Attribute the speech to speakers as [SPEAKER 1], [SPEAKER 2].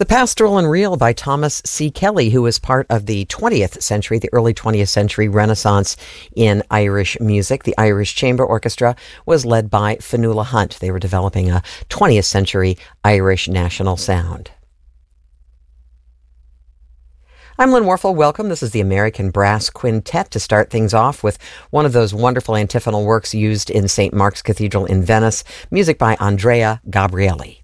[SPEAKER 1] The Pastoral and Reel by Thomas C. Kelly, who was part of the 20th century, the early 20th century Renaissance in Irish music. The Irish Chamber Orchestra was led by Fionnuala Hunt. They were developing a 20th century Irish national sound. I'm Lynn Warfel. Welcome. This is the American Brass Quintet to start things off with one of those wonderful antiphonal works used in St. Mark's Cathedral in Venice, music by Andrea Gabrieli.